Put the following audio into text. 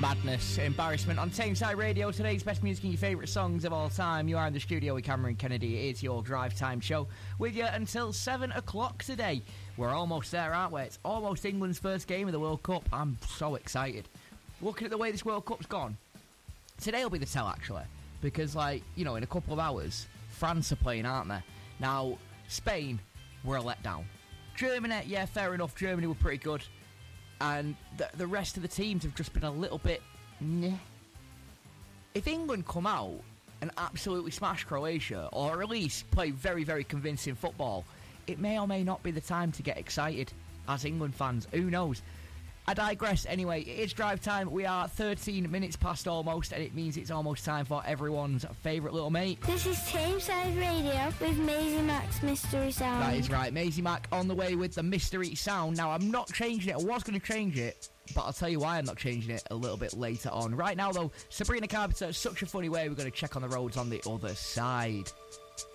Madness, Embarrassment on Tameside Radio. Today's best music and your favourite songs of all time. You are in the studio with Cameron Kennedy. It is your drive time show with you until 7 o'clock today. We're almost there, aren't we? It's almost England's first game of the World Cup. I'm so excited. Looking at the way this World Cup's gone, today will be the tell, actually. Because, in a couple of hours, France are playing, aren't they? Now, Spain were a letdown. Germany, yeah, fair enough. Germany were pretty good. And the rest of the teams have just been a little bit meh. If England come out and absolutely smash Croatia, or at least play very, very convincing football, it may or may not be the time to get excited as England fans. Who knows? I digress. Anyway, it is drive time. We are 13 minutes past almost, and it means it's almost time for everyone's favourite little mate. This is Tameside Radio with Maisie Mac's Mystery Sound. That is right. Maisie Mac on the way with the Mystery Sound. Now, I'm not changing it. I was going to change it, but I'll tell you why I'm not changing it a little bit later on. Right now, though, Sabrina Carpenter, Such a Funny Way. We're going to check on the roads on the other side.